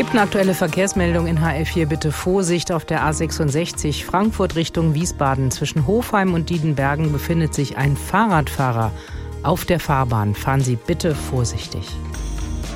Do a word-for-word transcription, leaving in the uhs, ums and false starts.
Gibt eine aktuelle Verkehrsmeldung in H L vier. Bitte Vorsicht auf der A sechsundsechzig Frankfurt Richtung Wiesbaden. Zwischen Hofheim und Diedenbergen befindet sich ein Fahrradfahrer auf der Fahrbahn. Fahren Sie bitte vorsichtig.